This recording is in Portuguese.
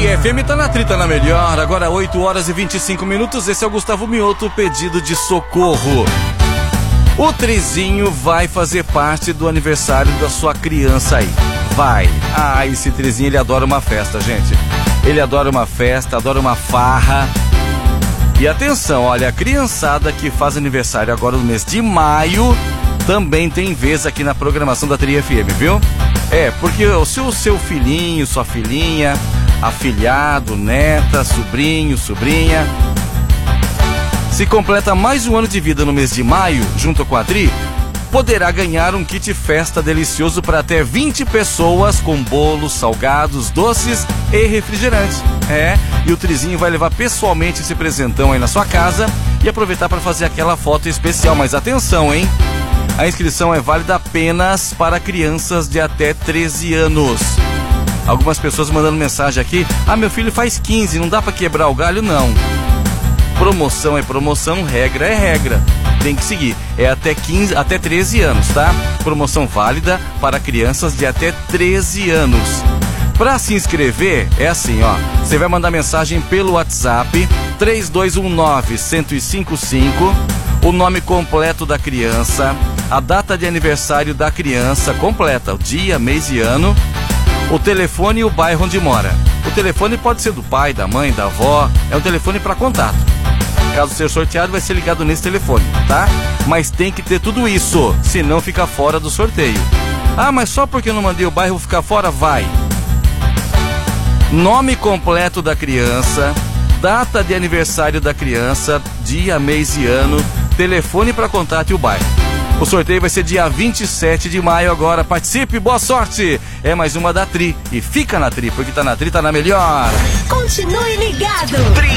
FM tá na trita na melhor. Agora 8 horas e 25 minutos. Esse é o Gustavo Mioto, pedido de socorro. O Trizinho vai fazer parte do aniversário da sua criança aí. Vai. Ah, esse Trizinho, ele adora uma festa, gente. Ele adora uma festa, adora uma farra. E atenção, olha, a criançada que faz aniversário agora no mês de maio também tem vez aqui na programação da Tri FM, viu? É, porque o seu filhinho, sua filhinha, afilhado, neta, sobrinho, sobrinha, se completa mais um ano de vida no mês de maio, junto com a Tri, poderá ganhar um kit festa delicioso para até 20 pessoas com bolos, salgados, doces e refrigerantes. É, e o Trizinho vai levar pessoalmente esse presentão aí na sua casa e aproveitar para fazer aquela foto especial. Mas atenção, hein? A inscrição é válida apenas para crianças de até 13 anos. Algumas pessoas mandando mensagem aqui: ah, meu filho faz 15, não dá para quebrar o galho? Não. Promoção é promoção, regra é regra. Tem que seguir. É até 13 anos, tá? Promoção válida para crianças de até 13 anos. Para se inscrever, é assim, ó. Você vai mandar mensagem pelo WhatsApp 3219-1055, o nome completo da criança, a data de aniversário da criança completa, o dia, mês e ano, o telefone e o bairro onde mora. O telefone pode ser do pai, da mãe, da avó, é um telefone para contato. Caso ser sorteado, vai ser ligado nesse telefone, tá? Mas tem que ter tudo isso, senão fica fora do sorteio. Ah, mas só porque eu não mandei o bairro vou ficar fora? Vai. Nome completo da criança, data de aniversário da criança, dia, mês e ano, telefone para contato e o bairro. O sorteio vai ser dia 27 de maio agora. Participe, boa sorte! É mais uma da Tri. E fica na Tri, porque tá na Tri, tá na melhor. Continue ligado.